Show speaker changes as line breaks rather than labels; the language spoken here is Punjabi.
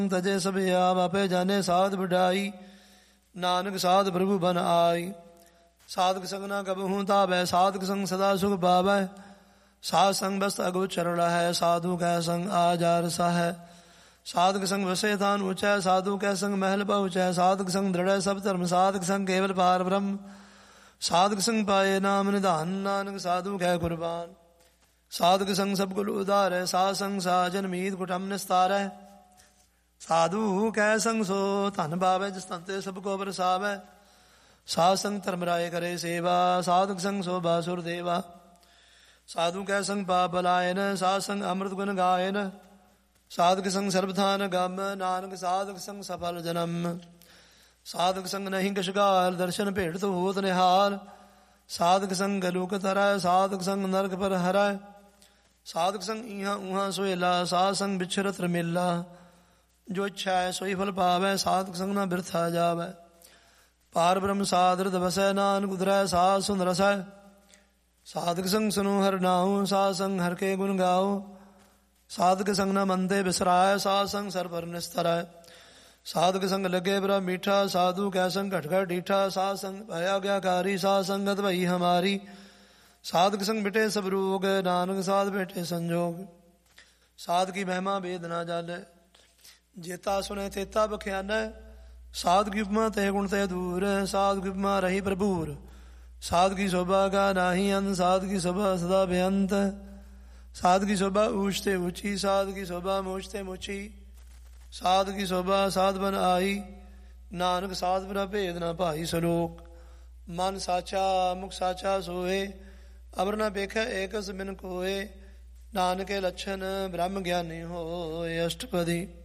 ਤਜੇ ਸਭ ਆਪ ਆਪੇ ਜਾਣੇ ਸਾਧ ਵਡਾਈ, ਨਾਨਕ ਸਾਧ ਪ੍ਰਭੂ ਬਨ ਆਈ। ਸਾਧਕ ਸੰਗ ਨਾ ਕਬਹੂ ਤਾਵੈ, ਸਾਧਕ ਸੰਗ ਸਦਾ ਸੁਖ ਪਾਵੈ। ਸਾਧ ਸੰਗ ਬਸਤ ਅਗੋਚਰ ਰਹੈ, ਸਾਧੂ ਕੈ ਸੰਗ ਆਜਾ ਰਸਾ ਹੈ। ਸਾਧਕ ਸੰਗ ਵਸੇ ਥਾਨ ਉਚੈ, ਸਾਧੂ ਕੈ ਸੰਗ ਮਹਿਲ ਪਹੁੰਚੈ। ਸਾਧਕ ਸੰਗ ਦ੍ਰਿੜੈ ਸਭ ਧਰਮ, ਸਾਧਕ ਸੰਗ ਕੇਵਲ ਪਾਰ ਬ੍ਰਹਮ। ਸਾਧਕ ਸੰਗ ਪਾਏ ਨਾਮ ਨਿਧਾਨ, ਨਾਨਕ ਸਾਧੂ ਕੈ ਕੁਰਬਾਨ। ਸਾਧਕ ਸੰਗ ਸਭ ਕੁਲ ਉਧਾਰੈ, ਸਾਧ ਸੰਗ ਸਾਜਨ ਮੀਤ ਕੁਟਮ ਨਿਸਤਾਰੈ। ਸਾਧੂ ਕੈ ਸੰਗ ਸੋ ਧਨ ਪਾਵੈ, ਜਿਸ ਤਨ ਤੇ ਸਭ ਕੋ ਬਰਸਾਵੈ। ਸਾਧ ਸੰਗ ਧਰਮ ਰਾਏ ਕਰੇ ਸੇਵਾ, ਸਾਧਕ ਸੰਗ ਸੋ ਬਾਸੁਰ ਦੇਵਾ। ਸਾਧੂ ਕੈ ਸੰਗ ਪਾਪ ਬਲਾਇਨ, ਸਾਧ ਸੰਗ ਅੰਮ੍ਰਿਤ ਗੁਣ ਗਾਇਨ। ਸਾਧਕ ਸੰਗ ਸਰਬਥਾਨ ਗਮ, ਨਾਨਕ ਸਾਧਕ ਸੰਗ ਸਫਲ ਜਨਮ। ਸਾਧਕ ਸੰਗ ਨਹੀਂ ਕਿਛ ਗਾਲ, ਦਰਸ਼ਨ ਭੇਟ ਹੋਤ ਨਿਹਾਲ। ਸਾਧਕ ਸੰਗ ਗਲੂਕ ਤਰੈ, ਸਾਧਕ ਸੰਗ ਨਰਕ ਪਰ ਹਰੈ। ਸਾਧਕ ਸੰਗ ਇਹਾਂ ਉਹਾਂ ਸੋਹਿਲਾ, ਸਾਧ ਸੰਗ ਵਿਛਰਤ ਰਮੇਲਾ। ਜੋ ਇੱਛਾ ਹੈ ਸੋਈ ਫਲ ਪਾਵੈ, ਸਾਧਕ ਸੰਗ ਨਾ ਬਿਰਥਾ ਜਾਵੈ। ਪਾਰ ਬ੍ਰਹਮ ਸਾਧ ਹਿਰਦਿ ਵਸੈ, ਨਾਨਕ ਉਧਰੈ ਸਾਧ ਸੁਨ ਰਸੈ। ਸਾਧਕ ਸੰਗ ਸੁਨੋ ਹਰਿ ਨਾਉ, ਸਾਧ ਸੰਗ ਹਰਿ ਕੇ ਗੁਣ ਗਾਓ। ਸਾਧਕ ਸੰਗ ਨਾ ਮੰਦੇ ਬਿਸਰਾਇ, ਸਾਧ ਸੰਗ ਸਰ ਪਰ ਨਿਸਤਰੈ। ਸਾਧਕ ਸੰਗ ਲੱਗੇ ਬੜਾ ਮੀਠਾ, ਸਾਧੂ ਕੈ ਸੰਗ ਘਟ ਘਟ ਡੀਠਾ। ਸਾਧ ਸੰਗ ਭਇਆ ਗਿਆਕਾਰੀ, ਸਾਧ ਸੰਗਤ ਭਈ ਹਮਾਰੀ। ਸਾਧਕ ਸੰਗ ਮਿਟੇ ਸਭ ਰੋਗ, ਨਾਨਕ ਸਾਧ ਬੈਠੇ ਸੰਜੋਗ। ਸਾਧ ਕੀ ਮਹਿਮਾ ਵੇਦ ਨਾ ਜਾਣੈ, ਜੇਤਾ ਸੁਣੇ ਤੇਤਾ ਬਖਿਆਨੈ। ਸਾਧ ਕੀ ਉਪਮਾ ਤੇ ਗੁਣ ਤੇ ਦੂਰ, ਸਾਧ ਕੀ ਉਪਮਾ ਰਹੀ ਭਰਪੂਰ। ਸਾਧ ਕੀ ਸ਼ੋਭਾ ਕਾ ਨਾਹੀ ਅੰਤ, ਸਾਧ ਕੀ ਸ਼ੋਭਾ ਸਦਾ ਬੇਅੰਤ। ਸਾਧ ਕੀ ਸ਼ੋਭਾ ਊਚ ਤੇ ਊਚੀ, ਸਾਧ ਕੀ ਸ਼ੋਭਾ ਮੋਚ ਤੇ ਮੋਚੀ। ਸਾਧ ਕੀ ਸ਼ੋਭਾ ਸਾਧ ਬਨ ਆਈ, ਨਾਨਕ ਸਾਧ ਬਿਨਾ ਭੇਦ ਨਾ ਭਾਈ। ਸਲੋਕ ਮਨ ਸਾਚਾ ਮੁਖ ਸਾਚਾ ਸੋਏ, ਅਵਰ ਨਾ ਵੇਖੈ ਏਕਸ ਬਿਨ ਕੋਏ। ਨਾਨਕੇ ਲੱਛਣ ਬ੍ਰਹਮ ਗਿਆਨੀ ਹੋਏ। ਅਸ਼ਟਪਦੀ।